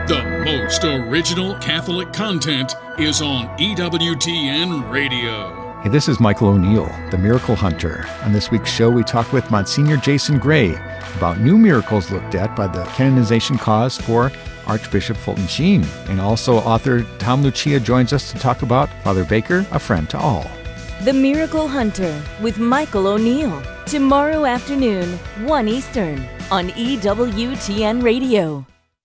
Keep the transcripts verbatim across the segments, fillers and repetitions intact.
The most original Catholic content is on E W T N Radio. Hey, this is Michael O'Neill, the Miracle Hunter. On this week's show, we talk with Monsignor Jason Gray about new miracles looked at by the canonization cause for Archbishop Fulton Sheen. And also author Tom Lucia joins us to talk about Father Baker, a friend to all. The Miracle Hunter with Michael O'Neill. Tomorrow afternoon, one Eastern, on E W T N Radio.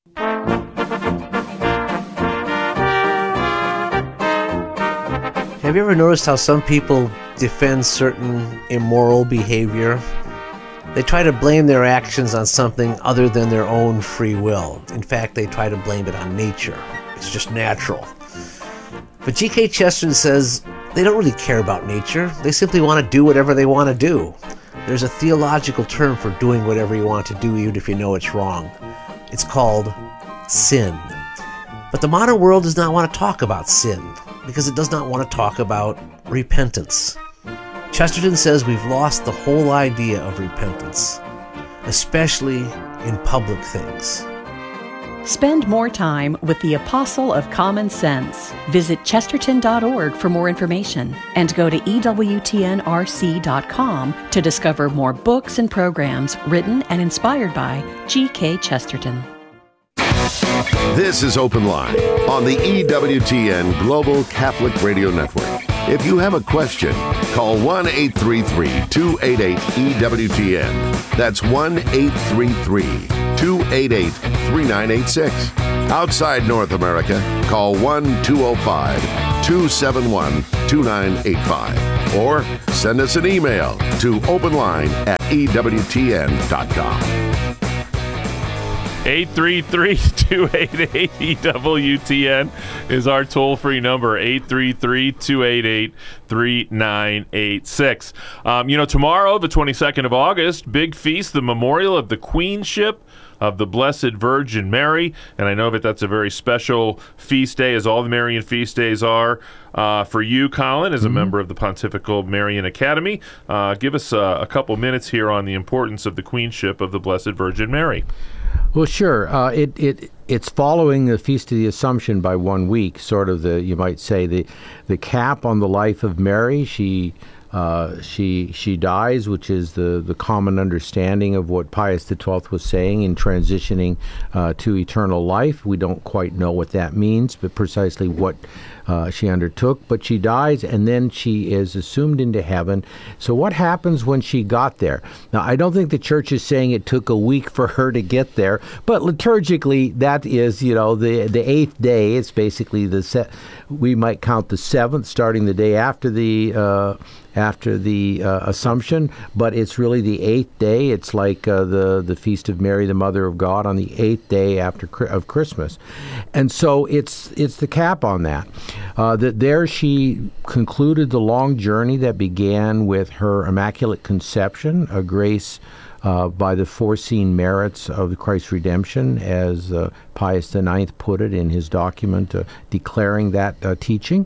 Have you ever noticed how some people defend certain immoral behavior? They try to blame their actions on something other than their own free will. In fact, they try to blame it on nature. It's just natural. But G K Chesterton says they don't really care about nature. They simply want to do whatever they want to do. There's a theological term for doing whatever you want to do, even if you know it's wrong. It's called sin. But the modern world does not want to talk about sin, because it does not want to talk about repentance. Chesterton says we've lost the whole idea of repentance, especially in public things. Spend more time with the Apostle of Common Sense. Visit chesterton dot org for more information and go to E W T N R C dot com to discover more books and programs written and inspired by G K Chesterton. This is Open Line on the E W T N Global Catholic Radio Network. If you have a question, call one eight three three, two eight eight, E W T N. That's one eight three three, two eight eight, three nine eight six. Outside North America, call one two oh five, two seven one, two nine eight five. Or send us an email to openline at E W T N dot com. eight three three, two eight eight, E W T N is our toll-free number, eight three three, two eight eight, three nine eight six. Um, you know, tomorrow, the twenty-second of August, big feast, the memorial of the Queenship of the Blessed Virgin Mary, and I know that that's a very special feast day, as all the Marian feast days are. Uh, for you, Colin, as a mm-hmm. member of the Pontifical Marian Academy, uh, give us uh, a couple minutes here on the importance of the Queenship of the Blessed Virgin Mary. Well, sure. Uh, it it it's following the Feast of the Assumption by one week, sort of the, you might say, the the cap on the life of Mary. She uh, she she dies, which is the, the common understanding of what Pius the twelfth was saying in transitioning uh, to eternal life. We don't quite know what that means, but precisely what Uh, she undertook, but she dies, and then she is assumed into heaven. So what happens when she got there? Now, I don't think the church is saying it took a week for her to get there, but liturgically, that is, you know, the the eighth day. It's basically the se- we might count the seventh, starting the day after the uh, after the uh, Assumption, but it's really the eighth day. It's like uh, the the Feast of Mary, the Mother of God, on the eighth day after of Christmas, and so it's it's the cap on that. Uh, that there she concluded the long journey that began with her Immaculate Conception, a grace uh, by the foreseen merits of Christ's redemption, as uh, Pius the ninth put it in his document uh, declaring that uh, teaching.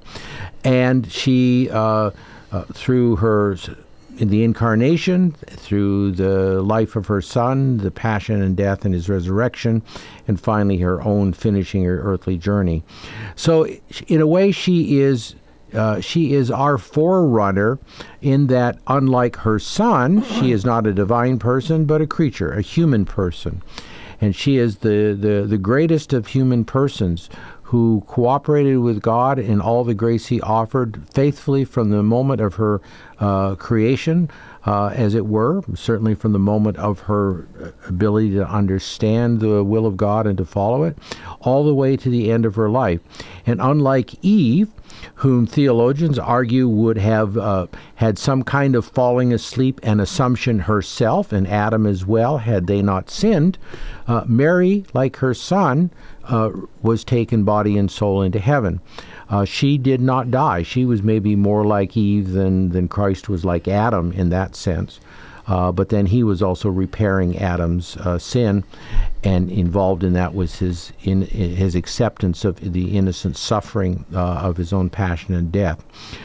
And she, uh, uh, through her in the Incarnation, through the life of her Son, the passion and death and his resurrection, and finally her own finishing her earthly journey. So, in a way, she is uh, she is our forerunner, in that, unlike her Son, she is not a divine person, but a creature, a human person. And she is the, the, the greatest of human persons, who cooperated with God in all the grace he offered faithfully from the moment of her uh, creation, uh, as it were, certainly from the moment of her ability to understand the will of God and to follow it, all the way to the end of her life. And unlike Eve, whom theologians argue would have uh, had some kind of falling asleep and assumption herself, and Adam as well, had they not sinned, uh, Mary, like her Son, uh, was taken body and soul into heaven. Uh, she did not die. She was maybe more like Eve than, than Christ was like Adam in that sense. Uh, but then he was also repairing Adam's uh, sin, and involved in that was his in, his acceptance of the innocent suffering uh, of his own passion and death.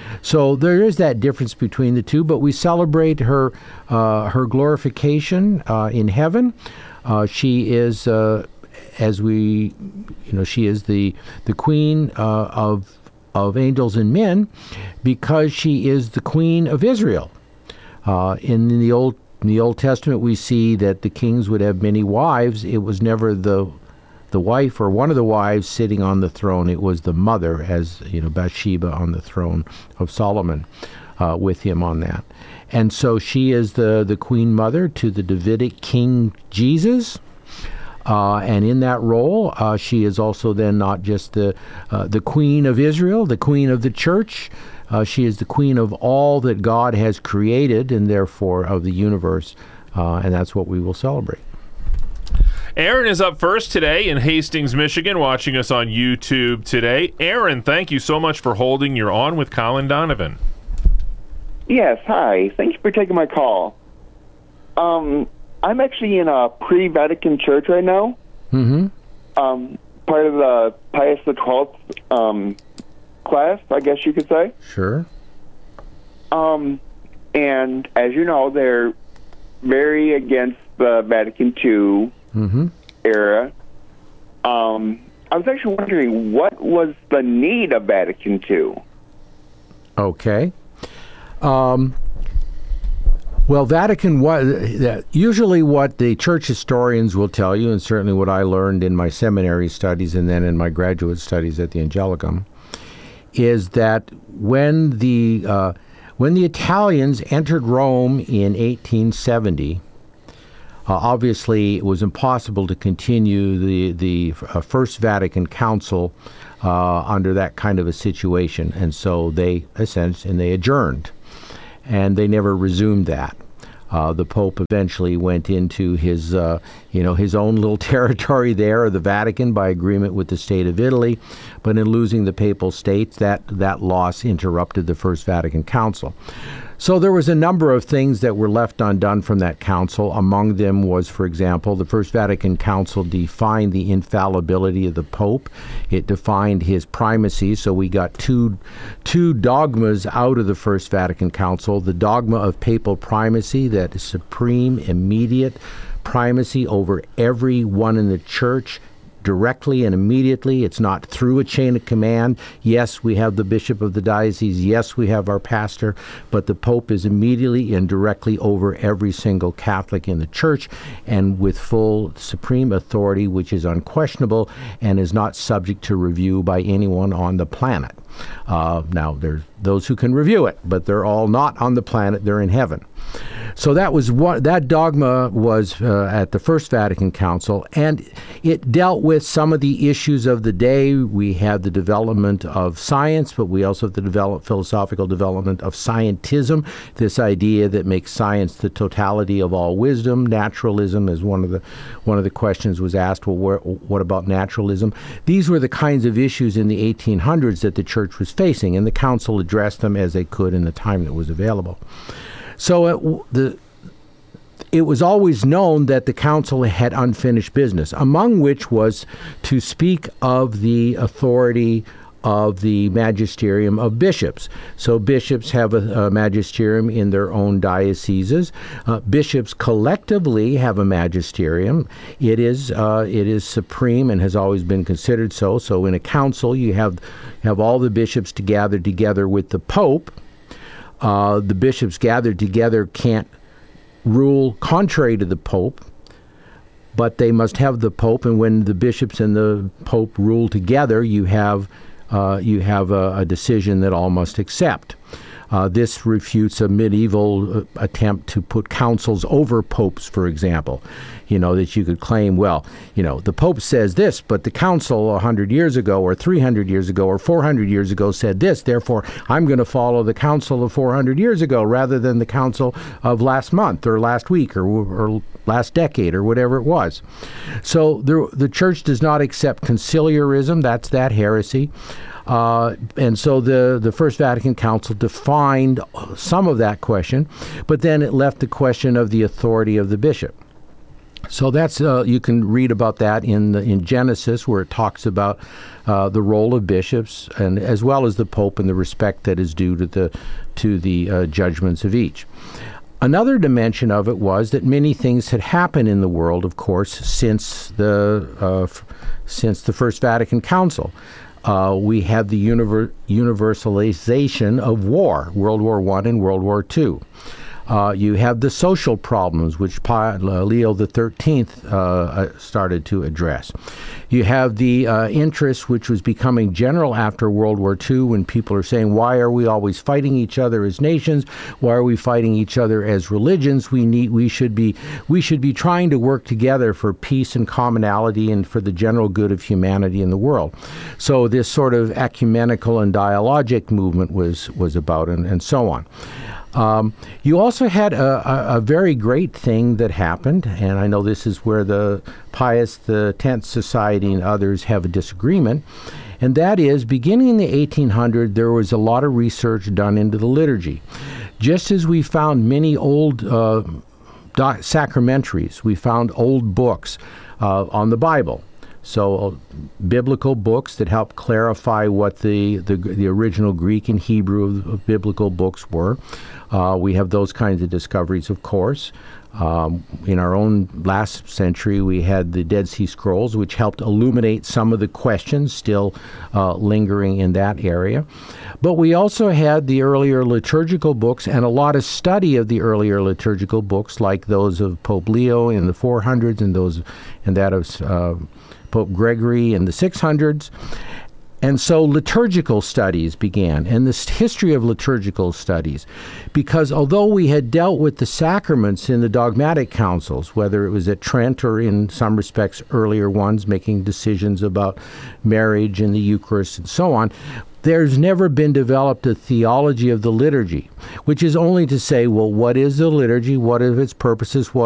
So there is that difference between the two, but we celebrate her uh, her glorification uh, in heaven. Uh, she is uh, as we, you know, she is the the queen uh, of of angels and men, because she is the queen of Israel. Uh, in the old in the Old Testament, we see that the kings would have many wives. It was never the the wife or one of the wives sitting on the throne. It was the mother, as you know, Bathsheba on the throne of Solomon, uh, with him on that. And so she is the, the queen mother to the Davidic King Jesus. Uh, and in that role, uh, she is also then not just the uh, the queen of Israel, the queen of the church. Uh, she is the queen of all that God has created, and therefore of the universe. Uh, and that's what we will celebrate. Aaron is up first today in Hastings, Michigan, watching us on YouTube today. Aaron, thank you so much for holding. You're on with Colin Donovan. Yes, hi. Thank you for taking my call. Um, I'm actually in a pre-Vatican church right now. Mm-hmm. Um, part of the Pius the twelfth um, class, I guess you could say. Sure. Um, and as you know, they're very against the Vatican two mm-hmm. era. Um, I was actually wondering, what was the need of Vatican two? Okay. Um, well, Vatican was usually what the church historians will tell you, and certainly what I learned in my seminary studies and then in my graduate studies at the Angelicum, is that when the uh, when the Italians entered Rome in eighteen seventy, uh, obviously it was impossible to continue the the uh, First Vatican Council uh, under that kind of a situation, and so they essentially and they adjourned. And they never resumed that. Uh, the Pope eventually went into his, uh, you know, his own little territory there, the Vatican, by agreement with the state of Italy. But in losing the Papal States, that that loss interrupted the First Vatican Council. So there was a number of things that were left undone from that council. Among them was, for example, the First Vatican Council defined the infallibility of the Pope. It defined his primacy. So we got two, two dogmas out of the First Vatican Council. The dogma of papal primacy, that is supreme, immediate primacy over everyone in the church, directly and immediately. It's not through a chain of command. Yes, we have the bishop of the diocese. Yes, we have our pastor, but the Pope is immediately and directly over every single Catholic in the church, and with full supreme authority, which is unquestionable and is not subject to review by anyone on the planet. Uh, now, there's those who can review it, but they're all not on the planet. They're in heaven. So that was what that dogma was uh, at the First Vatican Council, and it dealt with some of the issues of the day. We had the development of science, but we also have the develop, philosophical development of scientism, this idea that makes science the totality of all wisdom. Naturalism is one of the one of the questions was asked. Well, where, what about naturalism? These were the kinds of issues in the eighteen hundreds that the church was facing, and the council addressed them as they could in the time that was available. So it, the, it was always known that the council had unfinished business, among which was to speak of the authority of the magisterium of bishops. So bishops have a, a magisterium in their own dioceses. Uh, bishops collectively have a magisterium. It is uh, it is supreme and has always been considered so. So in a council, you have have all the bishops to gather together with the Pope. Uh, the bishops gathered together can't rule contrary to the Pope, but they must have the Pope. And when the bishops and the Pope rule together, you have uh, you have a, a decision that all must accept. Uh, this refutes a medieval uh, attempt to put councils over popes, for example. You know, that you could claim, well, you know, the Pope says this, but the council one hundred years ago or three hundred years ago or four hundred years ago said this, therefore I'm going to follow the council of four hundred years ago rather than the council of last month or last week or, or last decade or whatever it was. So the, the church does not accept conciliarism. That's that heresy. Uh, and so the, the First Vatican Council defined some of that question, but then it left the question of the authority of the bishop. So that's uh, you can read about that in the, in Genesis, where it talks about uh, the role of bishops, and as well as the Pope and the respect that is due to the to the uh, judgments of each. Another dimension of it was that many things had happened in the world, of course, since the uh, f- since the First Vatican Council. Uh, we had the univer- universalization of war, World War One and World War Two. Uh, you have the social problems, which Pi- uh, Leo the thirteenth uh, started to address. You have the uh, interest, which was becoming general after World War Two, when people are saying, why are we always fighting each other as nations? Why are we fighting each other as religions? We need, we should be, we should be trying to work together for peace and commonality and for the general good of humanity in the world. So this sort of ecumenical and dialogic movement was was about, and, and so on. Um, you also had a, a, a very great thing that happened, and I know this is where the Pius the Tenth Society and others have a disagreement, and that is, beginning in the eighteen hundreds, there was a lot of research done into the liturgy. Just as we found many old uh, doc- sacramentaries, we found old books uh, on the Bible. So uh, biblical books that help clarify what the, the, the original Greek and Hebrew of, of biblical books were. Uh, we have those kinds of discoveries, of course. Um, in our own last century, we had the Dead Sea Scrolls, which helped illuminate some of the questions still uh, lingering in that area. But we also had the earlier liturgical books and a lot of study of the earlier liturgical books, like those of Pope Leo in the four hundreds and those and that of uh, Pope Gregory in the six hundreds. And so liturgical studies began, and this history of liturgical studies, because although we had dealt with the sacraments in the dogmatic councils, whether it was at Trent or in some respects earlier ones, making decisions about marriage and the Eucharist and so on, there's never been developed a theology of the liturgy, which is only to say, well, what is the liturgy? What are its purposes? What